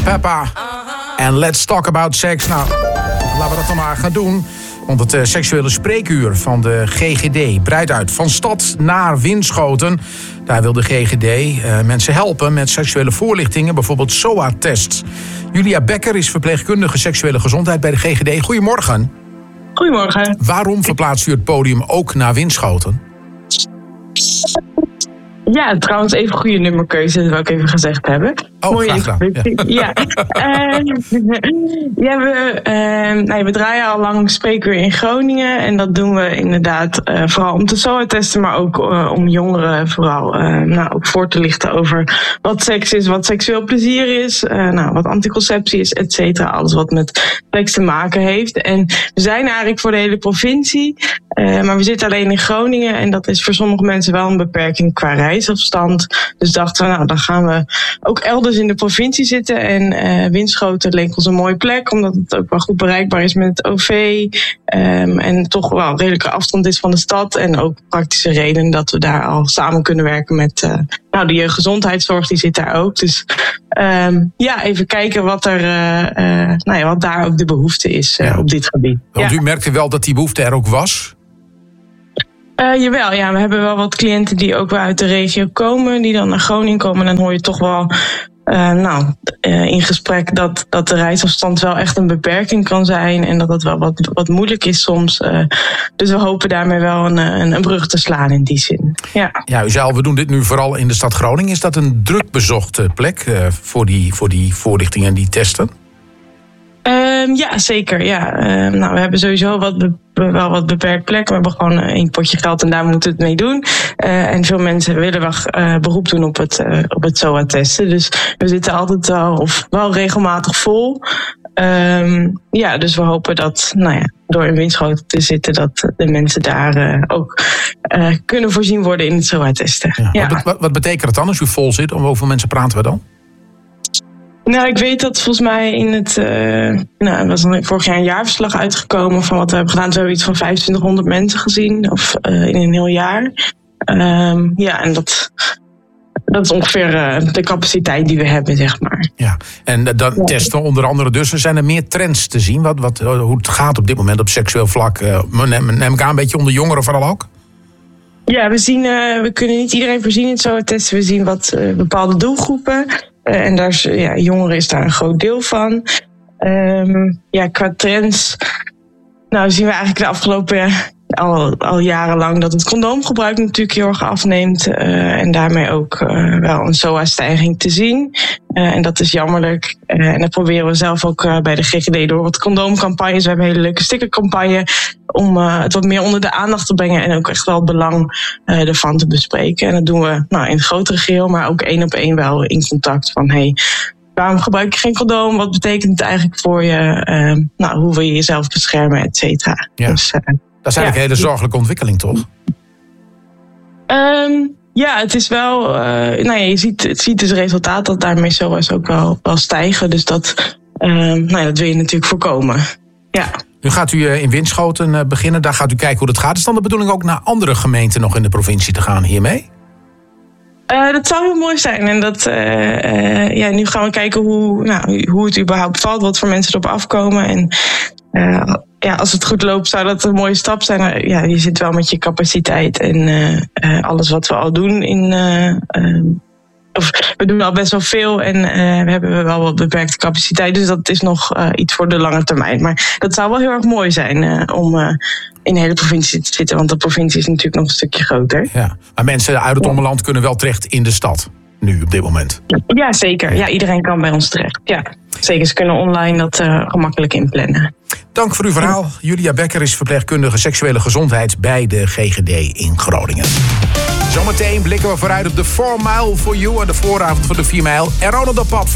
Peppa. En Let's Talk About Sex. Nou, laten we dat dan maar gaan doen. Want het seksuele spreekuur van de GGD breidt uit van stad naar Winschoten. Daar wil de GGD mensen helpen met seksuele voorlichtingen, bijvoorbeeld SOA-tests. Julia Becker is verpleegkundige seksuele gezondheid bij de GGD. Goedemorgen. Goedemorgen. Waarom verplaatst u het podium ook naar Winschoten? Ja, trouwens even goede nummerkeuze, dat wil ik even gezegd hebben. Oh, mooie graag gedaan. Ja. We draaien al lang spreekuur in Groningen. En dat doen we inderdaad vooral om te SOA-testen, maar ook om jongeren vooral ook voor te lichten over wat seks is, wat seksueel plezier is, wat anticonceptie is, et cetera. Alles wat met seks te maken heeft. En we zijn eigenlijk voor de hele provincie, maar we zitten alleen in Groningen. En dat is voor sommige mensen wel een beperking qua reisafstand. Dus dachten we, dan gaan we ook elders in de provincie zitten. En Winschoten leek ons een mooie plek, omdat het ook wel goed bereikbaar is met het OV. En toch wel een redelijke afstand is van de stad. En ook praktische reden dat we daar al samen kunnen werken met de jeugdgezondheidszorg, die zit daar ook. Dus even kijken wat wat daar ook de behoefte is op dit gebied. Want u merkte wel dat die behoefte er ook was? Jawel, we hebben wel wat cliënten die ook wel uit de regio komen, die dan naar Groningen komen. En dan hoor je toch wel in gesprek dat de reisafstand wel echt een beperking kan zijn en dat het wel wat moeilijk is soms. Dus we hopen daarmee wel een brug te slaan in die zin. Ja, u zei al, we doen dit nu vooral in de stad Groningen. Is dat een druk bezochte plek voor die voorlichtingen en die testen? Ja, zeker. Ja. We hebben sowieso wel wat beperkt plek. We hebben gewoon 1 potje geld en daar moeten we het mee doen. En veel mensen willen wel beroep doen op het SOA-testen. Dus we zitten altijd wel regelmatig vol. Dus we hopen dat, door in Winschoten te zitten, dat de mensen daar ook kunnen voorzien worden in het SOA-testen. Ja. Wat betekent het dan als u vol zit? Om hoeveel mensen praten we dan? Ik weet dat volgens mij in het was dan vorig jaar een jaarverslag uitgekomen van wat we hebben gedaan. We hebben iets van 2500 mensen gezien, of in een heel jaar. En dat is ongeveer de capaciteit die we hebben, zeg maar. Ja, en dan testen onder andere dus. Zijn er meer trends te zien? Hoe het gaat op dit moment op seksueel vlak? Neem ik aan, een beetje onder jongeren vooral ook? Ja, we kunnen niet iedereen voorzien in het SOA-testen. We zien wat bepaalde doelgroepen. En jongeren is daar een groot deel van. Qua trends zien we eigenlijk de afgelopen al jarenlang dat het condoomgebruik natuurlijk heel erg afneemt. En daarmee ook wel een SOA-stijging te zien. En dat is jammerlijk. En dat proberen we zelf ook bij de GGD door wat condoomcampagnes. We hebben een hele leuke stickercampagne om het wat meer onder de aandacht te brengen en ook echt wel het belang ervan te bespreken. En dat doen we in het grotere geheel, maar ook 1 op 1 wel in contact van waarom gebruik je geen condoom? Wat betekent het eigenlijk voor je? Hoe wil je jezelf beschermen, et cetera. Ja. Dus, dat is eigenlijk een hele zorgelijke ontwikkeling, toch? Het is wel. Je ziet dus resultaat dat daarmee SOA's ook wel stijgen. Dus dat wil je natuurlijk voorkomen. Ja. Nu gaat u in Winschoten beginnen. Daar gaat u kijken hoe dat gaat. Is dan de bedoeling ook naar andere gemeenten nog in de provincie te gaan hiermee? Dat zou heel mooi zijn. En dat, nu gaan we kijken hoe het überhaupt valt. Wat voor mensen erop afkomen. En als het goed loopt, zou dat een mooie stap zijn. Je zit wel met je capaciteit en alles wat we al doen we doen al best wel veel en we hebben wel wat beperkte capaciteit. Dus dat is nog iets voor de lange termijn. Maar dat zou wel heel erg mooi zijn om in de hele provincie te zitten. Want de provincie is natuurlijk nog een stukje groter. Ja, maar mensen uit het ommeland kunnen wel terecht in de stad. Nu, op dit moment. Ja, zeker. Ja, iedereen kan bij ons terecht. Ja, zeker. Ze kunnen online dat gemakkelijk inplannen. Dank voor uw verhaal. Julia Becker is verpleegkundige seksuele gezondheid bij de GGD in Groningen. Zometeen blikken we vooruit op de 4 Mile for You en de vooravond van de 4 mijl. En Ronald op pad.